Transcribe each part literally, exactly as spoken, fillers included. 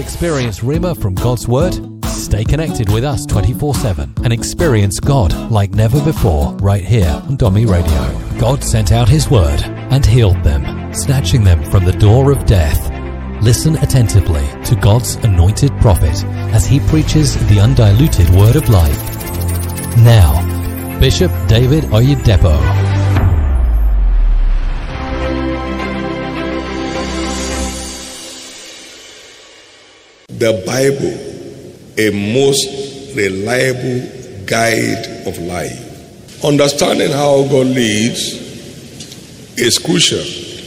experience Rhema from God's Word? Stay connected with us twenty-four seven and experience God like never before right here on Domi Radio. God sent out His Word and healed them, snatching them from the door of death. Listen attentively to God's anointed prophet as he preaches the undiluted Word of life. Now, Bishop David Oyedepo. The Bible, a most reliable guide of life. Understanding how God leads is crucial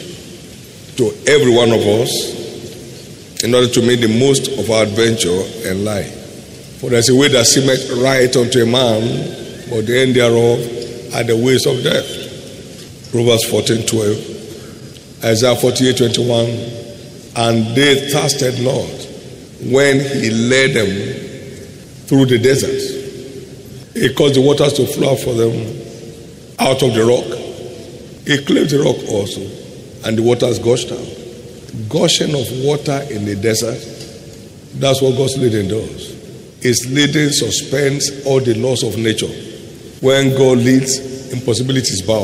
to every one of us in order to make the most of our adventure in life. For there's a way that seemeth right unto a man, but the end thereof are the ways of death. Proverbs fourteen twelve, Isaiah forty-eight twenty-one, and they thirsted not when he led them through the desert. He caused the waters to flow for them out of the rock. He cleft the rock also, and the waters gushed out. Gushing of water in the desert, that's what God's leading does. His leading suspends all the laws of nature. When God leads, impossibilities bow.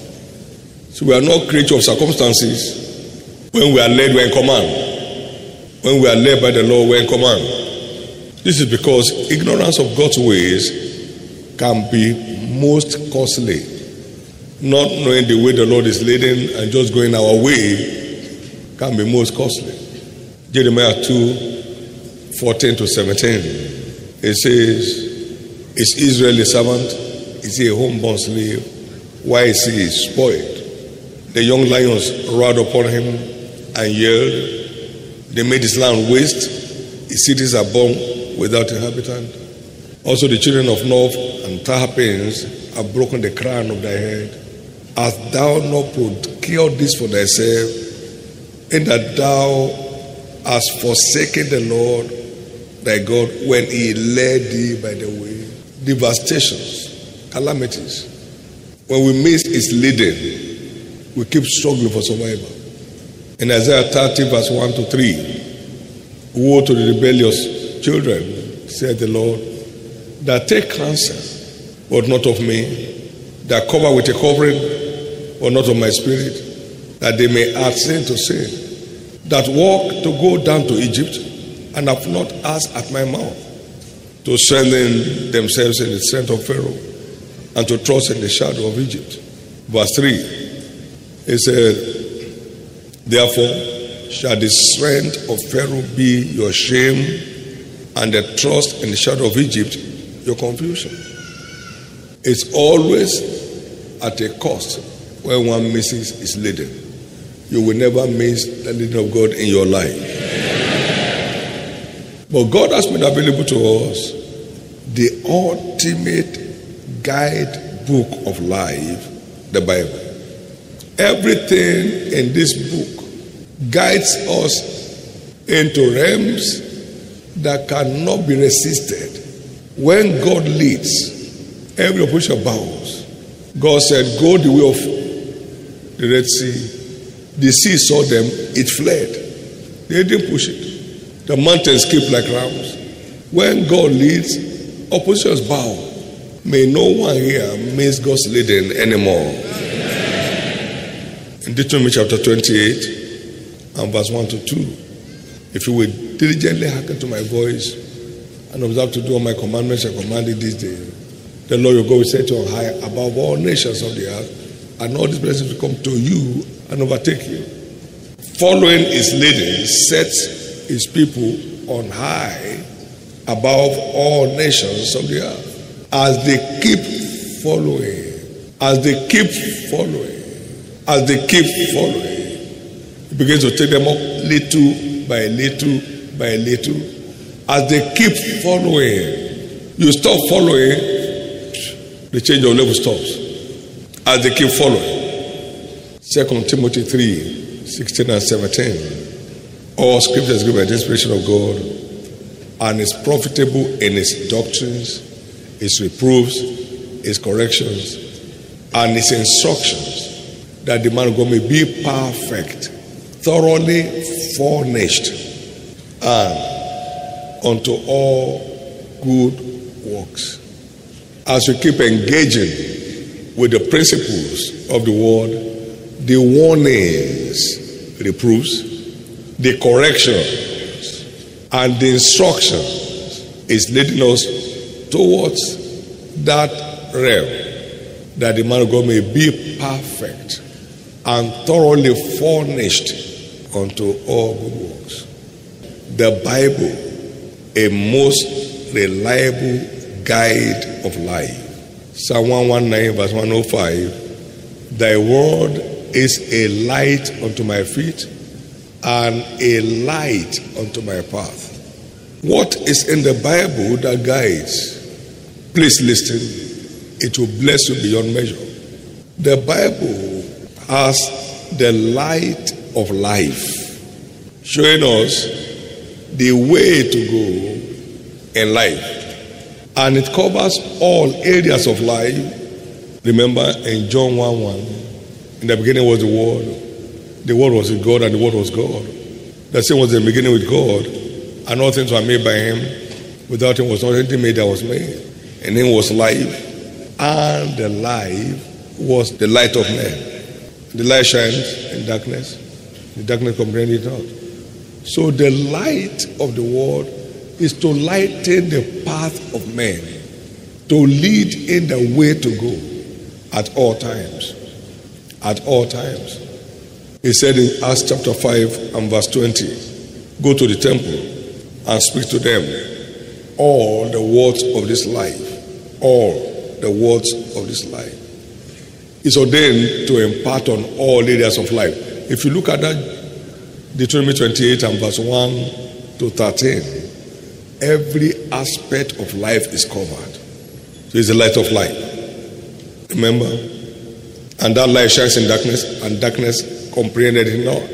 So we are not creatures of circumstances. When we are led, we are in command. When we are led by the Lord, we are in command. This is because ignorance of God's ways can be most costly. Not knowing the way the Lord is leading and just going our way can be most costly. Jeremiah two fourteen to seventeen. It says, is Israel a servant? Is he a homeborn slave? Why is he spoiled? The young lions roared upon him and yelled. They made his land waste. His cities are born without inhabitant. Also the children of North and Tahapins have broken the crown of thy head. Hast thou not procured this for thyself, in that thou hast forsaken the Lord thy God when he led thee by the way? Devastations, calamities. When we miss his leading, we keep struggling for survival. In Isaiah thirty verse one to three, woe to the rebellious children, said the Lord, that take counsel, but not of me, that cover with a covering, but not of my spirit, that they may add sin to sin, that walk to go down to Egypt, and have not asked at my mouth, to strengthen themselves in the strength of Pharaoh, and to trust in the shadow of Egypt. Verse three, it said, therefore shall the strength of Pharaoh be your shame, and the trust in the shadow of Egypt your confusion. It's always at a cost when one misses his leading. You will never miss the leading of God in your life. But God has made available to us the ultimate guidebook of life, the Bible. Everything in this book guides us into realms that cannot be resisted. When God leads, every opposition bows. God said, go the way of the Red Sea. The sea saw them, it fled. They didn't push it. The mountains keep like rams. When God leads, oppositions bow. May no one here miss God's leading anymore. In Deuteronomy chapter twenty-eight and verse one to two, if you will diligently hearken to my voice and observe to do all my commandments and commanded this day, the Lord your God will set you on high above all nations of the earth, and all these blessings will come to you and overtake you. Following his leading sets his people on high above all nations of the earth. As they keep following, as they keep following, as they keep following, it begins to take them up little by little by little. As they keep following, you stop following, the change of level stops. As they keep following. Second Timothy three, sixteen and seventeen. All scripture is given by the inspiration of God and is profitable in its doctrines, its reproofs, its corrections, and its instructions, that the man of God may be perfect, thoroughly furnished, and unto all good works. As we keep engaging with the principles of the word, the warnings, reproofs, the corrections, and the instructions is leading us towards that realm, that the man of God may be perfect and thoroughly furnished unto all good works. The Bible, a most reliable guide of life. Psalm one nineteen verse one oh five, thy word is a light unto my feet and a light unto my path. What is in the Bible that guides? Please listen. It will bless you beyond measure. The Bible has the light of life, showing us the way to go in life. And it covers all areas of life. Remember in John one one, in the beginning was the Word. The Word was with God, and the Word was God. The same was in the beginning with God, and all things were made by Him. Without Him was not anything made that was made. In Him was life, and the life was the light of men. The light shines in darkness. The darkness comprehended it not. So the light of the Word is to lighten the path of men, to lead in the way to go at all times. At all times. He said in Acts chapter five and verse twenty, go to the temple and speak to them all the words of this life. All the words of this life. It's ordained to impart on all areas of life. If you look at that, Deuteronomy twenty-eight and verse one to thirteen, every aspect of life is covered. So it's the light of life. Remember? And that light shines in darkness, and darkness comprehended it not.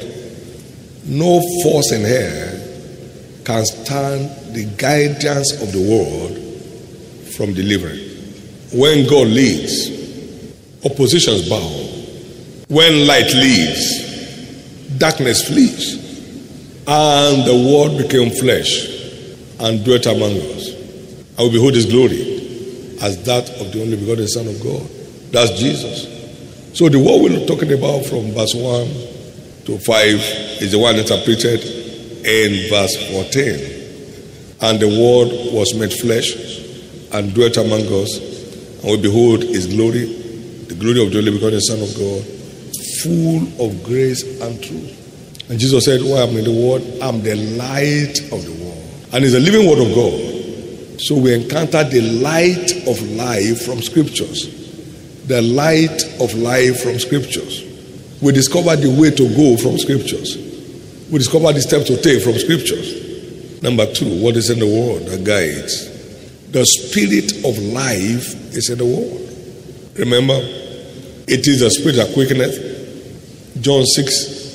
No force in hell can stand the guidance of the world from delivering. When God leads, oppositions bow. When light leads, darkness flees. And the word became flesh and dwelt among us. I will behold His glory as that of the only begotten Son of God. That's Jesus. So the word we're talking about from verse one to five is the one interpreted in verse fourteen. And the word was made flesh and dwelt among us, and we behold His glory, the glory of the only begotten Son of God, full of grace and truth. And Jesus said, well, I'm in the word, I'm the light of the world. And it's a living word of God. So we encounter the light of life from scriptures. The light of life from scriptures. We discover the way to go from scriptures. We discover the steps to take from scriptures. Number two, what is in the word that guides? The spirit of life is in the word. Remember, it is the spirit that quickeneth. John six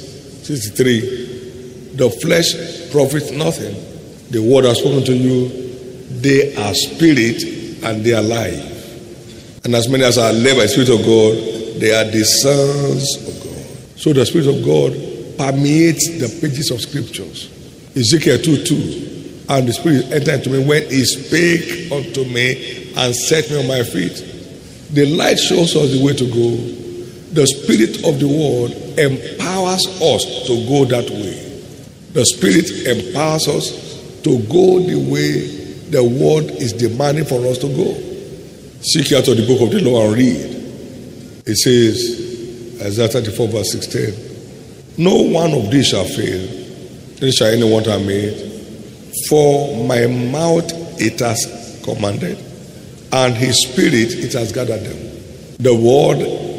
sixty-three. The flesh profits nothing. The word has spoken to you. They are spirit and they are life. And as many as are led by the Spirit of God, they are the sons of God. So the Spirit of God permeates the pages of scriptures. Ezekiel two two. And the Spirit entered into me when He spake unto me and set me on my feet. The light shows us the way to go. The Spirit of the Word empowers us to go that way. The Spirit empowers us to go the way the Word is demanding for us to go. Seek out of the book of the law and read. It says, Isaiah thirty-four verse sixteen, no one of these shall fail, then shall any want have made. For my mouth it has commanded, and His Spirit it has gathered them. The word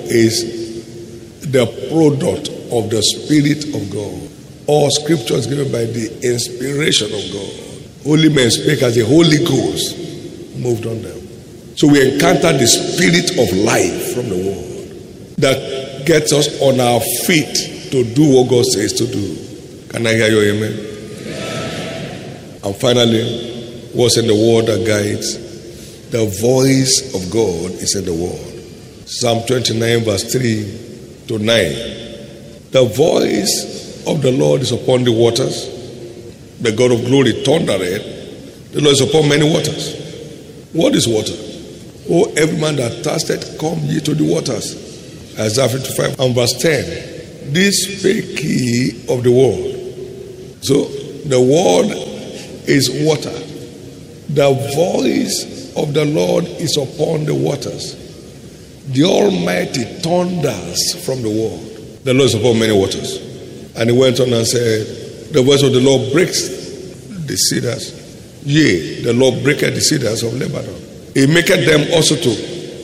is the product of the Spirit of God. All scripture is given by the inspiration of God. Holy men spake as the Holy Ghost moved on them. So we encounter the spirit of life from the word that gets us on our feet to do what God says to do. Can I hear your amen? Amen. And finally, what's in the word that guides? The voice of God is in the word. Psalm twenty-nine verse three to nine. The voice of the Lord is upon the waters. The God of glory thundereth. The Lord is upon many waters. What is water? Oh, every man that thirsted, come ye to the waters. Isaiah fifty-five and verse ten. This spake he of the world. So the word is water. The voice of the Lord is upon the waters. The Almighty thunders from the world. The Lord is upon many waters. And he went on and said, the voice of the Lord breaks the cedars. Yea, the Lord breaketh the cedars of Lebanon. He maketh them also to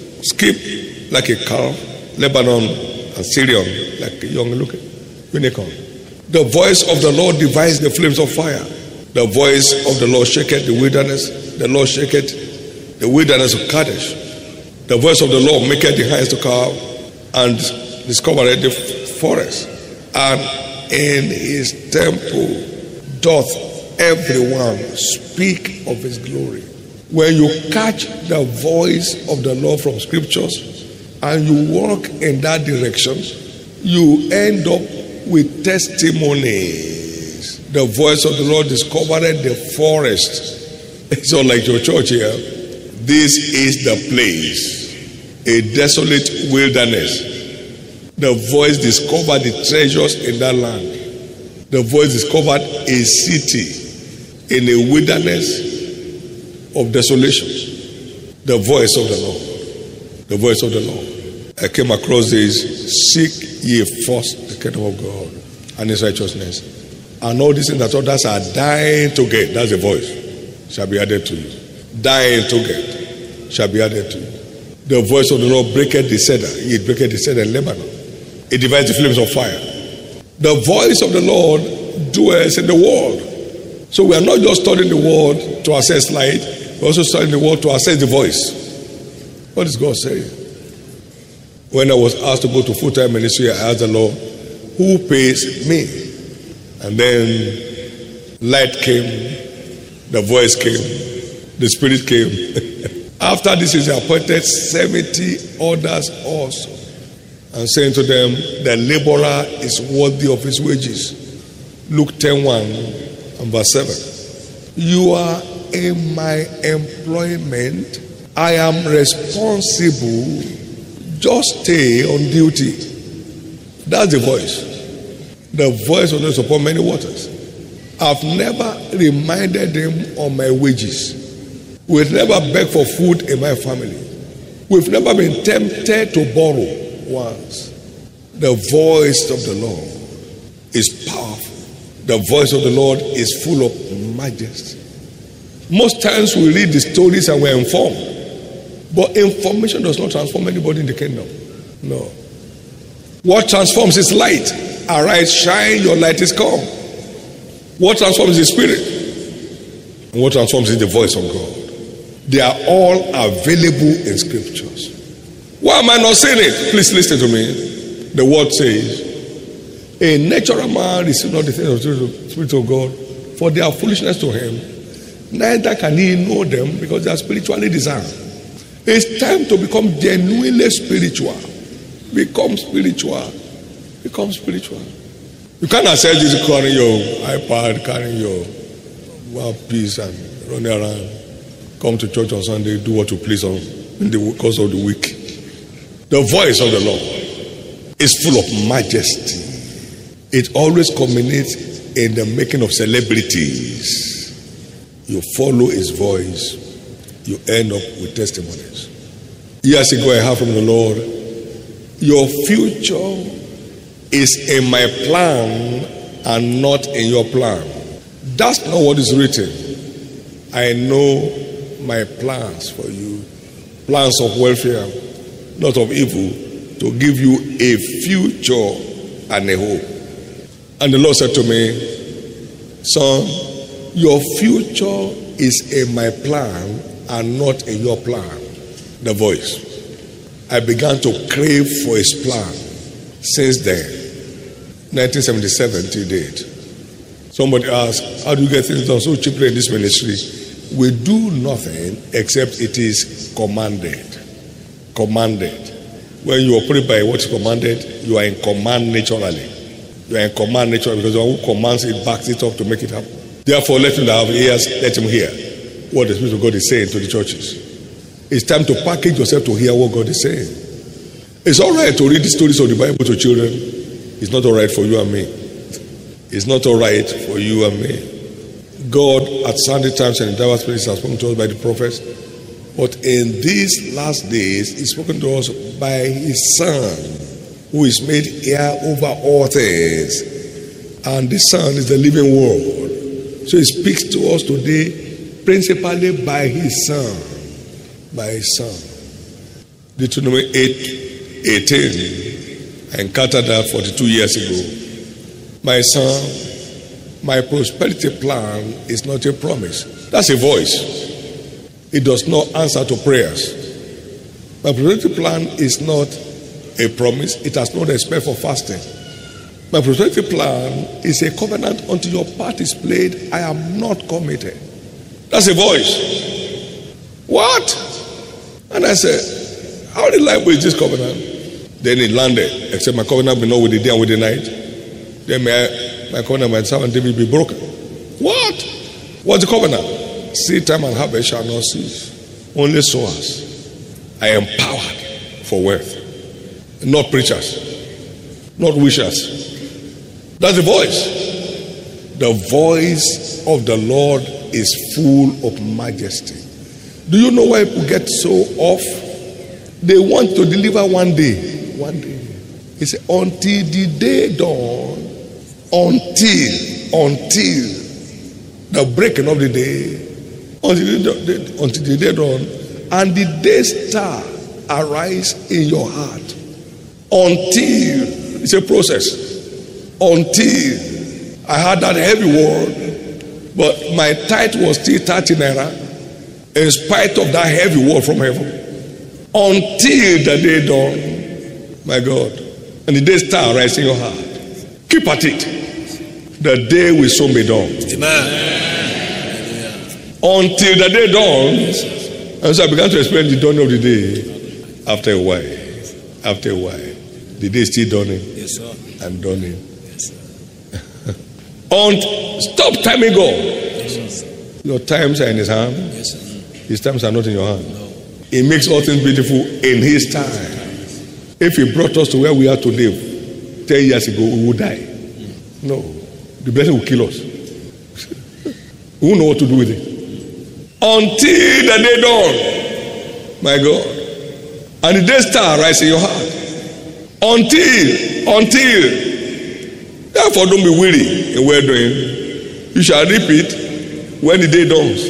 skip like a calf, Lebanon and Syrian like a young unicorn. The voice of the Lord divides the flames of fire. The voice of the Lord shaketh the wilderness. The Lord shaketh the wilderness of Kadesh. The voice of the Lord maketh the hinds to calve and discovereth the forest. And in his temple doth everyone speak of his glory. When you catch the voice of the Lord from scriptures and you walk in that direction, you end up with testimonies. The voice of the Lord discovered the forest. It's not like your church here. This is the place, a desolate wilderness. The voice discovered the treasures in that land. The voice discovered a city in a wilderness of desolation. The voice of the Lord. The voice of the Lord. I came across this: seek ye first the kingdom of God and his righteousness, and all these things that others are dying to get, that's the voice, shall be added to you. Dying to get shall be added to you. The voice of the Lord breaketh the cedar. He breaketh the cedar in Lebanon. It divides the flames of fire. The voice of the Lord dwells in the world. So we are not just studying the word to assess light, we're also studying the word to assess the voice. What is God saying? When I was asked to go to full-time ministry, I asked the Lord, who pays me? And then light came, the voice came, the spirit came. After this is appointed seventy others also, and saying to them, the laborer is worthy of his wages. Luke ten one and verse seven. You are in my employment. I am responsible. Just stay on duty. That's the voice. The voice of the Lord is upon many waters. I've never reminded them of my wages. We've never begged for food in my family. We've never been tempted to borrow once. The voice of the Lord is powerful. The voice of the Lord is full of majesty. Most times we read the stories and we're informed. But information does not transform anybody in the kingdom. No. What transforms is light. Arise, shine, your light is come. What transforms is the spirit. And what transforms is the voice of God. They are all available in scriptures. Why am I not saying it? Please listen to me. The word says, a natural man receives not the things of the Spirit of God, for they are foolishness to him. Neither can he know them, because they are spiritually designed. It's time to become genuinely spiritual. Become spiritual. Become spiritual. You can't access this carrying your iPad, carrying your mouthpiece and running around. Come to church on Sunday, do what you please on in the course of the week. The voice of the Lord is full of majesty. It always culminates in the making of celebrities. You follow his voice, you end up with testimonies. Years ago, I heard from the Lord, your future is in my plan and not in your plan. That's not what is written. I know my plans for you, plans of welfare, not of evil, to give you a future and a hope. And the Lord said to me, son, your future is in my plan and not in your plan. The voice. I began to crave for his plan since then. nineteen seventy-seven till date. Somebody asked, how do you get things done so cheaply in this ministry? We do nothing except it is commanded. Commanded. When you operate by what is commanded, you are in command naturally. You are in command naturally because the one who commands it backs it up to make it happen. Therefore, let him that have ears, let him hear. what the Spirit of God is saying to the churches. It's time to package yourself to hear what God is saying. It's all right to read the stories of the Bible to children. It's not all right for you and me. It's not all right for you and me. God at sundry times and in diverse places has spoken to us by the prophets. But in these last days, He's spoken to us by His Son, who is made heir over all things. And the Son is the living word. So He speaks to us today principally by His Son. By His Son. Deuteronomy eight eighteen. I encountered that forty-two years ago. My son, my prosperity plan is not a promise. That's a voice. It does not answer to prayers. My prosperity plan is not a promise. It has no respect for fasting. My prosperity plan is a covenant until your part is played. I am not committed. That's a voice. What? And I said, how reliable is this covenant? Then it landed, except my covenant be not with the day and with the night. Then my, my covenant, my servant David, be broken. What? What's the covenant? Seed time and harvest shall not cease. Only sowers are empowered for wealth. Not preachers. Not wishers. That's the voice. The voice of the Lord is full of majesty. Do you know why people get so off? They want to deliver one day. One day. He said, until the day dawn, until, until the breaking of the day, until the, until the day dawn, and the day star arise in your heart. Until, it's a process. Until I had that heavy word, but my tithe was still thirty naira, in spite of that heavy word from heaven. Until the day dawn. My God. And the day star rises in your heart. Keep at it. The day will soon be done. Amen. Until the day dawns. And so I began to explain the dawning of the day. After a while. After a while. The day is still dawning. Yes, sir. And dawning. Yes, sir. And stop timing God. Yes, sir. Your times are in His hand. Yes, sir. His times are not in your hand. No. He makes all things beautiful in His time. If He brought us to where we are to live ten years ago, we would die. No. The blessing will kill us. We won't know what to do with it. Until the day dawn, my God. And the day star rises in your heart. Until, until. Therefore, don't be weary in well doing. You shall reap it when the day dawns.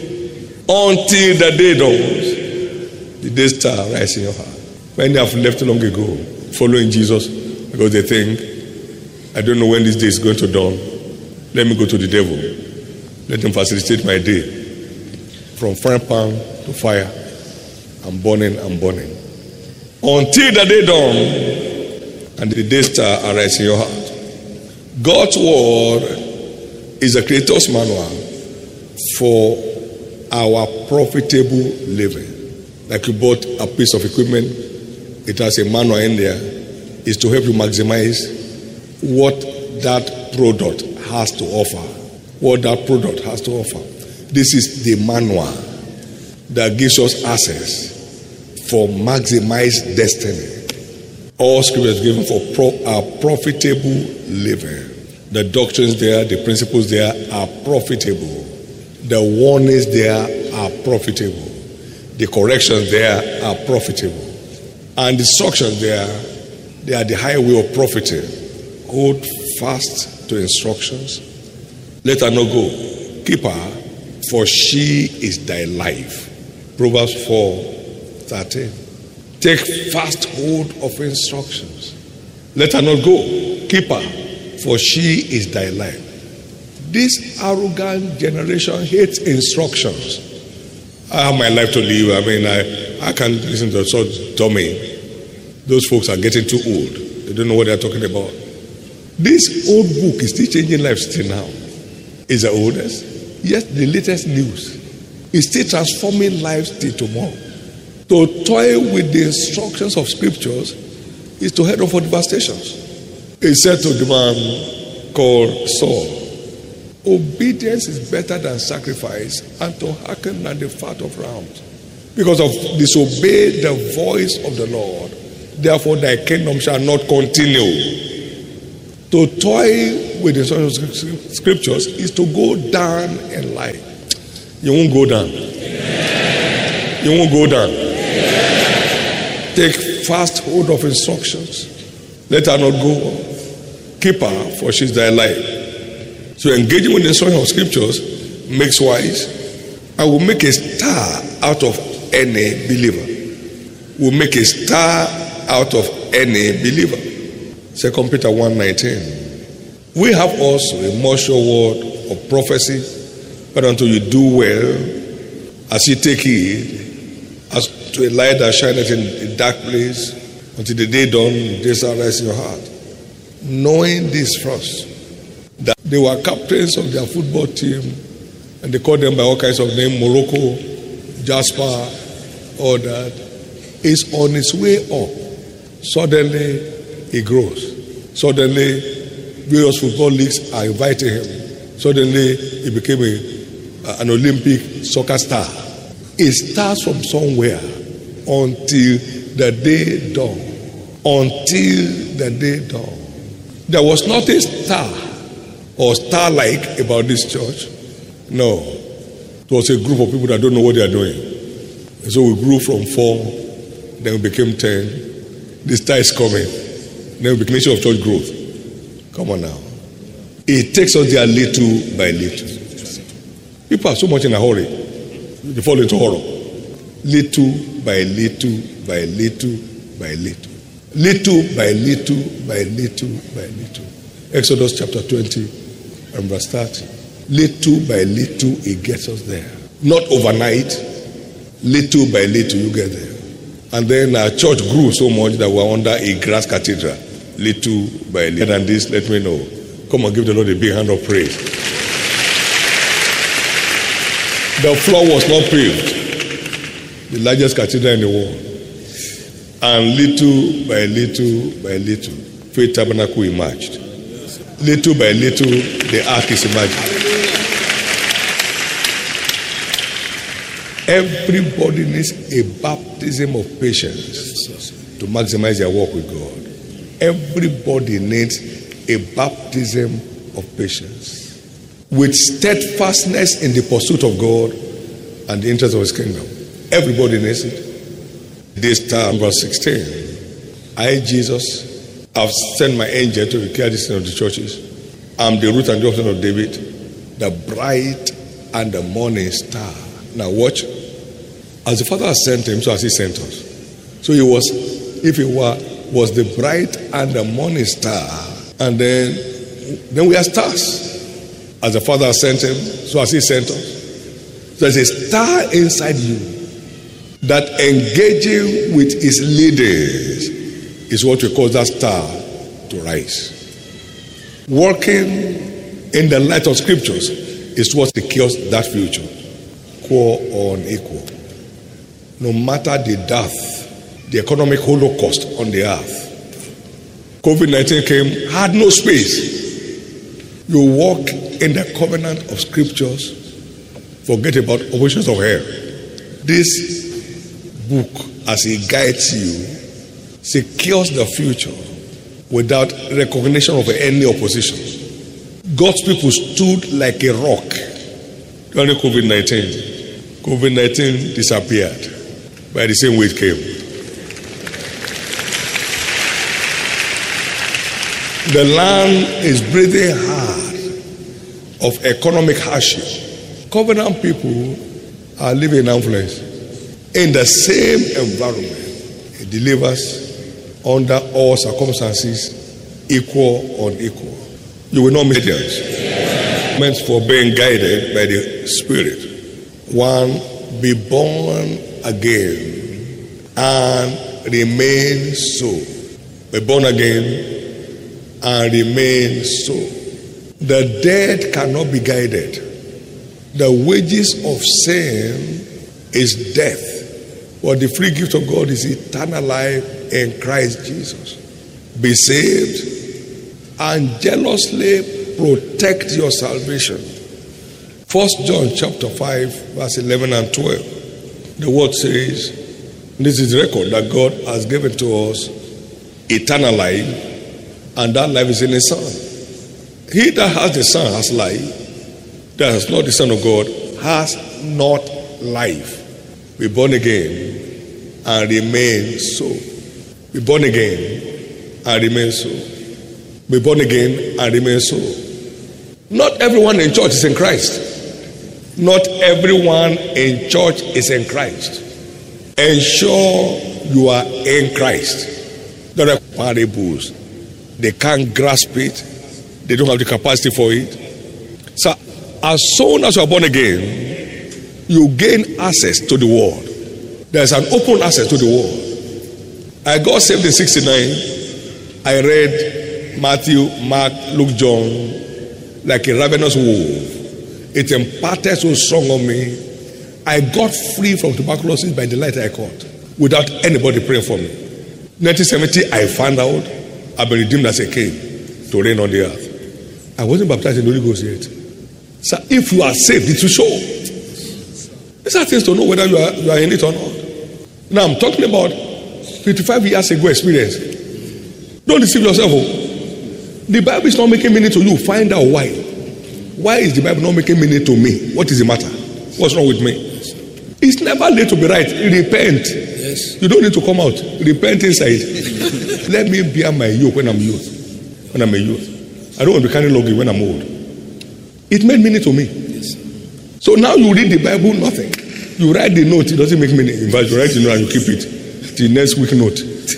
Until the day dawns, the day star rises in your heart. Many have left long ago following Jesus because they think, I don't know when this day is going to dawn. Let me go to the devil. Let him facilitate my day. From frying pan to fire. I'm burning, I'm burning. Until the day dawn and the day star arises in your heart. God's word is the Creator's manual for our profitable living. Like you bought a piece of equipment, it has a manual in there. It's to help you maximize what that product has to offer. What that product has to offer. This is the manual that gives us access for maximized destiny. All scripture is given for pro- our profitable living. The doctrines there, the principles there are profitable. The warnings there are profitable. The corrections there are profitable. And the instructions there, they are the highway of profiting. Hold fast to instructions. Let her not go. Keep her, for she is thy life. Proverbs four thirteen. Take fast hold of instructions. Let her not go. Keep her, for she is thy life. This arrogant generation hates instructions. I have my life to live. I mean, I, I can't listen to such dummy. Those folks are getting too old. They don't know what they're talking about. This old book is still changing lives still now. It's the oldest. Yes, the latest news is still transforming lives till tomorrow. To toy with the instructions of scriptures is to head on for devastations. He said to the man called Saul, Obedience is better than sacrifice, and to hearken than the fat of rams. Because of disobey the voice of the Lord, therefore thy kingdom shall not continue. To toy with the scriptures is to go down in life. You won't go down. You won't go down. Take fast hold of instructions. Let her not go off. Keep her, for she is thy life. So engaging with the instruction of scriptures makes wise. I will make a star out of any believer. Will make a star out of any believer. Second Peter one nineteen. We have also a more sure word of prophecy, but until you do well, as you take heed, as to a light that shineth in a dark place, until the day dawn, the day rise in your heart. Knowing this first, that they were captains of their football team, and they called them by all kinds of names, Morocco, Jasper, all that, is on its way up. Suddenly, he grows. Suddenly, various football leagues are inviting him. Suddenly, he became a, an Olympic soccer star. It starts from somewhere until the day dawn. Until the day dawn. There was not a star or star-like about this church. No. It was a group of people that don't know what they are doing. And so we grew from four, then we became ten. The star is coming. Then we became a nation of church growth. Come on now. It takes us there little by little. People are so much in a hurry. They fall into horror. Little by little by little by little. Little by little by little by little. Exodus chapter twenty and verse thirty. Little by little it gets us there. Not overnight. Little by little you get there. And then our church grew so much that we were under a grass cathedral. Little by little. And this, let me know. Come and give the Lord a big hand of praise. The floor was not paved. The largest cathedral in the world. And little by little by little, Faith Tabernacle emerged. Little by little, the ark is emerging. Everybody needs a baptism of patience to maximize their walk with God. Everybody needs a baptism of patience with steadfastness in the pursuit of God and the interest of His kingdom. Everybody needs it. This time, verse sixteen. I, Jesus, have sent my angel to declare this thing of the churches. I'm the root and the offspring of David, the bright and the morning star. Now watch. As the Father has sent him, so has He sent us. So He was, if He were, was the bright and the morning star, and then, then we are stars. As the Father has sent him, so has He sent us. So there's a star inside you that engaging with His leaders is what we call that star to rise. Working in the light of scriptures is what secures that future. Quo or unequal. No matter the death, the economic holocaust on the earth, COVID nineteen came, had no space. You walk in the covenant of scriptures, forget about operations of hell. This book, as it guides you, secures the future without recognition of any opposition. God's people stood like a rock during COVID nineteen. COVID nineteen disappeared by the same way it came. The land is breathing hard of economic hardship. Covenant people are living in affluence. In the same environment, He delivers under all circumstances, equal or unequal. You will not make it. Meant for being guided by the Spirit. One, be born again and remain so. Be born again and remain so. The dead cannot be guided. The wages of sin is death. But the free gift of God is eternal life in Christ Jesus. Be saved and jealously protect your salvation. First John chapter five, verse eleven and twelve. The word says, this is the record that God has given to us eternal life, and that life is in His Son. He that has the Son has life. That has not the Son of God has not life. Be born again and remain so. Be born again and remain so. Be born again and remain so. Not everyone in church is in Christ. Not everyone in church is in Christ. Ensure you are in Christ. There are parables. They can't grasp it. They don't have the capacity for it. So as soon as you are born again, you gain access to the world. There's an open access to the world. I got saved in sixty-nine. I read Matthew, Mark, Luke, John like a ravenous wolf. It imparted so strong on me. I got free from tuberculosis by the light I caught without anybody praying for me. nineteen seventy, I found out I've been redeemed as a king to reign on the earth. I wasn't baptized in the Holy Ghost yet. So if you are saved, it will show. These are things to know whether you are, you are in it or not. Now I'm talking about fifty-five years ago experience. Don't deceive yourself. The Bible is not making meaning to you. Find out why. Why is the Bible not making meaning to me? What is the matter? What's wrong with me? It's never late to be right. Repent. Yes. You don't need to come out. Repent inside. Let me bear my yoke when I'm youth. When I'm a youth. I don't want to be carrying luggage when I'm old. It made meaning to me. Yes. So now you read the Bible, nothing. You write the note, it doesn't make meaning. In fact, you write the note and you keep it. The next week note.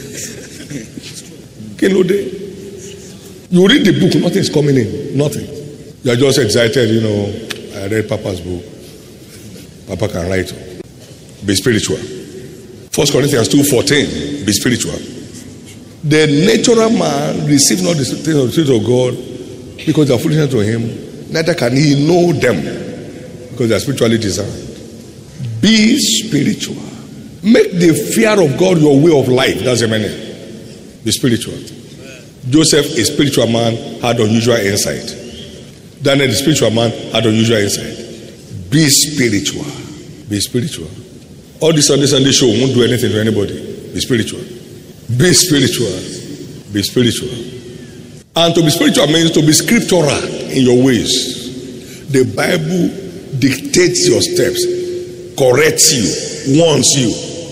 You read the book, nothing is coming in. Nothing. You are just excited, you know. I read Papa's book. Papa can write. Be spiritual. First Corinthians two fourteen. Be spiritual. The natural man receives not the things of the Spirit of God because they are foolishness to him. Neither can he know them because they are spiritually discerned. Be spiritual. Make the fear of God your way of life. That's the meaning. Be spiritual. Joseph, a spiritual man, had unusual insight. Daniel, the spiritual man, had unusual insight. Be spiritual. Be spiritual. All this Sunday Sunday show won't do anything to anybody. Be spiritual. Be spiritual. Be spiritual. And to be spiritual means to be scriptural in your ways. The Bible dictates your steps, corrects you, warns you,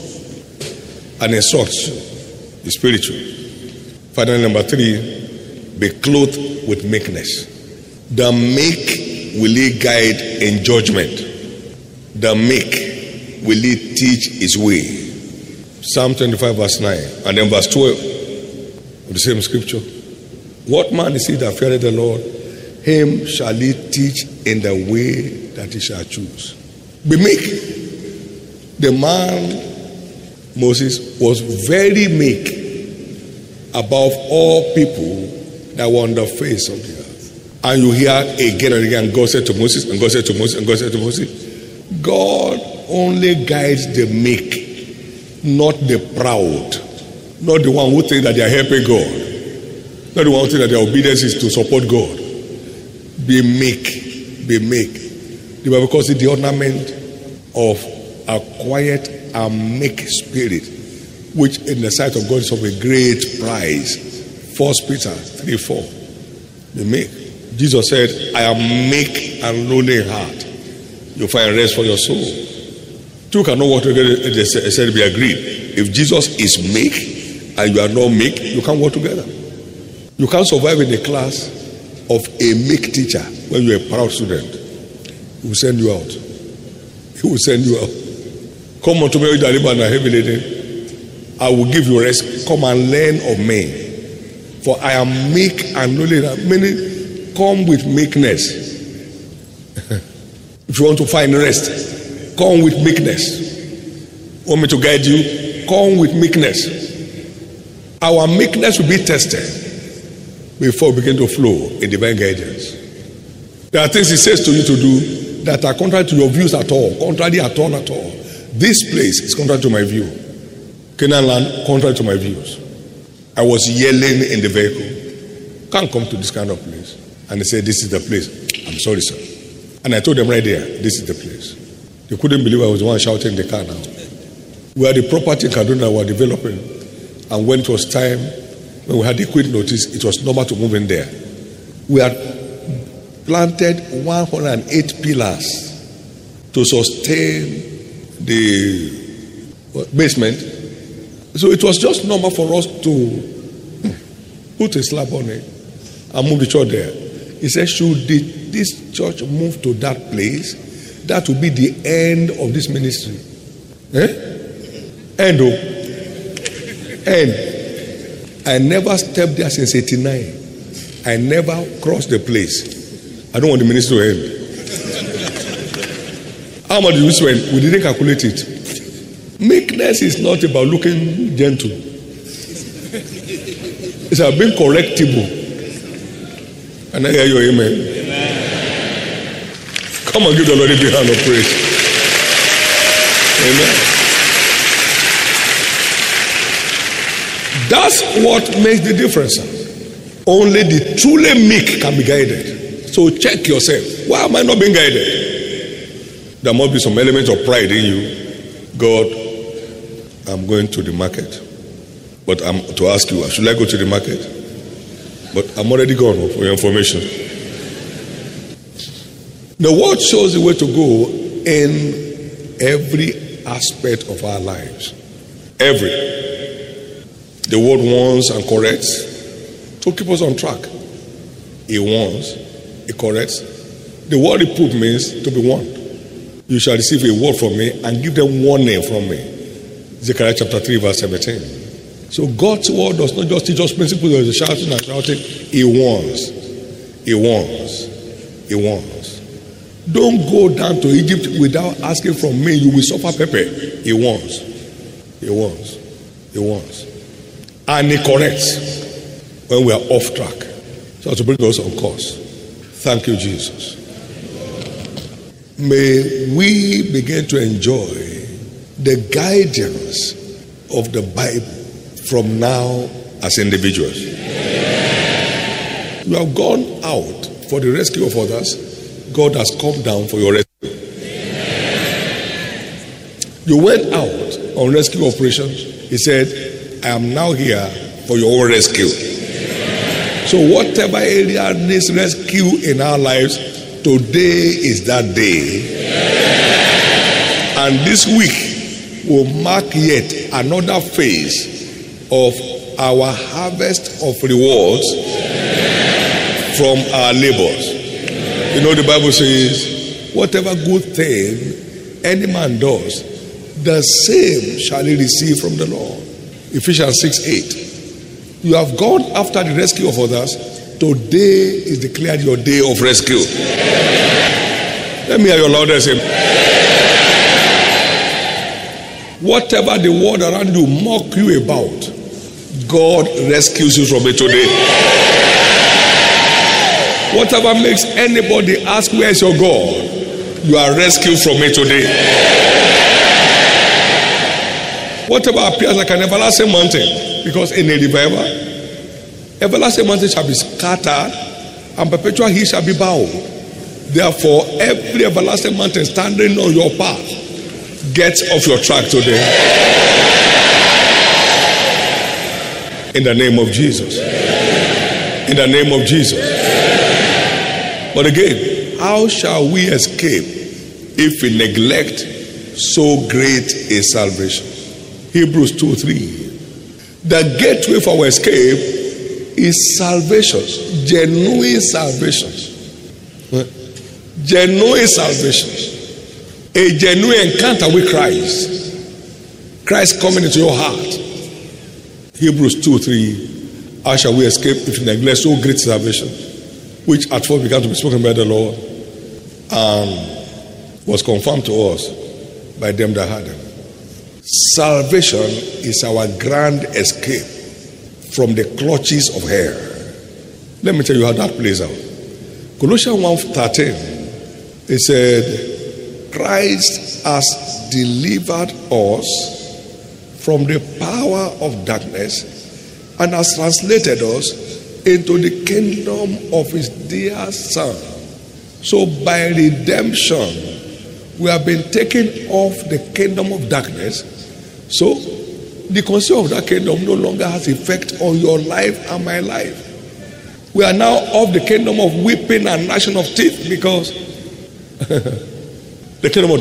and instructs you. Be spiritual. Finally, number three, be clothed with meekness. The meek will he guide in judgment. The meek will he teach his way. Psalm twenty-five verse nine and then verse twelve of the same scripture. What man is he that feareth the Lord? Him shall he teach in the way that he shall choose. Be meek. The man, Moses, was very meek above all people that were on the face of the earth. And you hear again and again, God said to Moses, and God said to Moses, and God said to Moses, God only guides the meek, not the proud, not the one who thinks that they are helping God, not the one who thinks that their obedience is to support God. Be meek, be meek. The Bible calls it the ornament of a quiet and meek spirit, which in the sight of God is of a great price. First Peter three four. Be meek. Jesus said, I am meek and lowly in heart. You'll find rest for your soul. Two cannot work together, they said, be agreed. If Jesus is meek and you are not meek, you can't work together. You can't survive in a class of a meek teacher when you're a proud student. He will send you out. He will send you out. Come unto me, you that labor and are heavy laden. I will give you rest. Come and learn of me. For I am meek and lowly. Meaning, come with meekness. If you want to find rest, come with meekness. Want me to guide you? Come with meekness. Our meekness will be tested before we begin to flow in divine guidance. There are things he says to you to do that are contrary to your views at all. Contrary at all at all. This place is contrary to my view. Canaan land, contrary to my views. I was yelling in the vehicle. Can't come to this kind of place. And they said, this is the place. I'm sorry, sir. And I told them right there, this is the place. They couldn't believe I was the one shouting in the car now. We had the property in Kaduna we were developing. And when it was time, when we had the quit notice, it was normal to move in there. We had planted one hundred eight pillars to sustain the basement. So it was just normal for us to put a slab on it and move the church there. He said, should the, this church move to that place, that will be the end of this ministry. Eh? End. Oh. End. I never stepped there since eighty-nine. I never crossed the place. I don't want the ministry to end. How much did we spend? We didn't calculate it. Meekness is not about looking gentle. It's about being correctable. And I hear your amen. Amen. Come and give the Lord a big hand of praise. Amen. That's what makes the difference. Only the truly meek can be guided. So check yourself. Why am I not being guided? There must be some element of pride in you. God, I'm going to the market. But I'm to ask you, should I go to the market? But I'm already gone for your information. The word shows the way to go in every aspect of our lives. Every. The word warns and corrects to keep us on track. It warns, it corrects. The word it put means to be warned. You shall receive a word from me and give them warning from me. Zechariah chapter three verse seventeen. So God's word does not just teach us principles of the shouting and shouting. It warns. It warns. It warns. Don't go down to Egypt without asking from me. You will suffer pepper. It warns. It warns. It warns. And it corrects when we are off track. So to bring us on course. Thank you, Jesus. May we begin to enjoy the guidance of the Bible from now as individuals. You have gone out for the rescue of others. God has come down for your rescue. You went out on rescue operations. He said, I am now here for your own rescue. So whatever area needs rescue in our lives, today is that day. And this week will mark yet another phase of our harvest of rewards from our labors. You know, the Bible says, whatever good thing any man does, the same shall he receive from the Lord. Ephesians six eight. You have gone after the rescue of others. Today is declared your day of rescue. Let me hear your loudest amen. Whatever the world around you mock you about, God rescues you from it today. Whatever makes anybody ask where is your God, you are rescued from it today. Whatever appears like an everlasting mountain, because in a revival, everlasting mountain shall be scattered and perpetual hill shall be bowed. Therefore, every everlasting mountain standing on your path, get off your track today. In the name of Jesus. In the name of Jesus. But again, how shall we escape if we neglect so great a salvation? Hebrews two three. The gateway for our escape is salvation. Genuine salvation. Genuine salvation. A genuine encounter with Christ. Christ coming into your heart. Hebrews two three. How shall we escape if we neglect so great salvation, which at first began to be spoken by the Lord and was confirmed to us by them that had him. Salvation is our grand escape from the clutches of hell. Let me tell you how that plays out. Colossians one thirteen, it said, Christ has delivered us from the power of darkness and has translated us into the kingdom of his dear Son. So by redemption, we have been taken off the kingdom of darkness. So the concept of that kingdom no longer has effect on your life and my life. We are now off the kingdom of weeping and gnashing of teeth, because the kingdom of